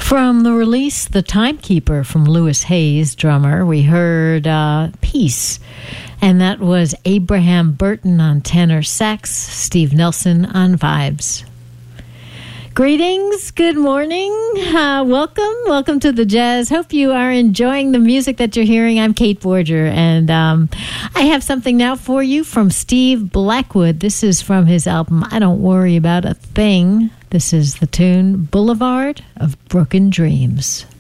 From the release The Timekeeper from Louis Hayes, drummer, we heard Peace, and that was Abraham Burton on tenor sax, Steve Nelson on vibes. Greetings, good morning, welcome to the jazz. Hope you are enjoying the music that you're hearing. I'm Kate Borger, and I have something now for you from Steve Blackwood. This is from his album I Don't Worry About a Thing. This is the tune Boulevard of Broken Dreams.